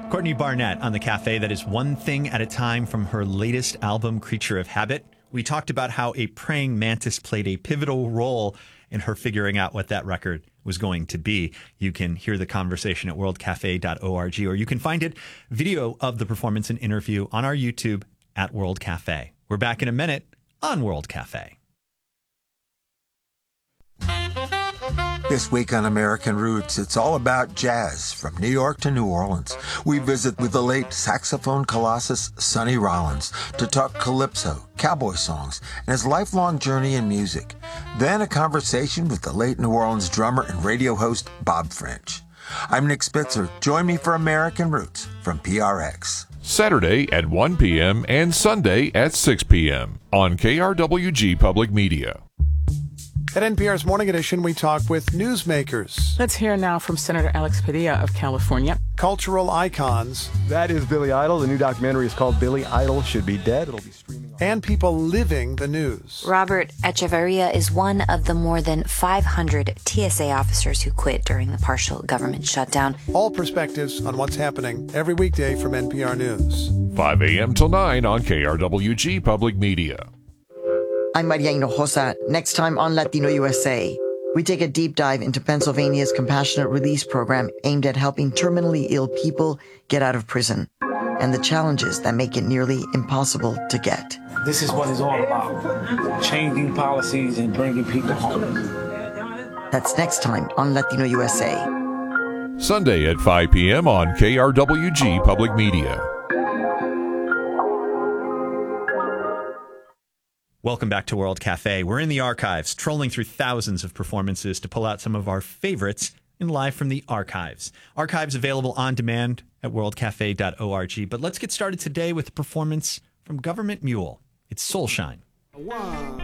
Courtney Barnett on the cafe. That is One Thing at a Time from her latest album, Creature of Habit. We talked about how a praying mantis played a pivotal role in her figuring out what that record was going to be. You can hear the conversation at worldcafe.org, or you can find it, video of the performance and interview, on our YouTube at World Cafe. We're back in a minute on World Cafe. This week on American Roots, it's all about jazz from New York to New Orleans. We visit with the late saxophone colossus Sonny Rollins to talk calypso, cowboy songs, and his lifelong journey in music. Then a conversation with the late New Orleans drummer and radio host Bob French. I'm Nick Spitzer. Join me for American Roots from PRX. Saturday at 1 p.m. and Sunday at 6 p.m. on KRWG Public Media. At NPR's Morning Edition, we talk with newsmakers. Let's hear now from Senator Alex Padilla of California. Cultural icons. That is Billy Idol. The new documentary is called Billy Idol Should Be Dead. It'll be streaming. And people living the news. Robert Echeverria is one of the more than 500 TSA officers who quit during the partial government shutdown. All perspectives on what's happening every weekday from NPR News. 5 a.m. till 9 on KRWG Public Media. I'm Maria Hinojosa. Next time on Latino USA, we take a deep dive into Pennsylvania's compassionate release program aimed at helping terminally ill people get out of prison and the challenges that make it nearly impossible to get. This is what it's all about, changing policies and bringing people home. That's next time on Latino USA. Sunday at 5 p.m. on KRWG Public Media. Welcome back to World Cafe. We're in the archives, trolling through thousands of performances to pull out some of our favorites in Live from the Archives. Archives available on demand at worldcafe.org. But let's get started today with a performance from Government Mule. It's Soulshine. 1,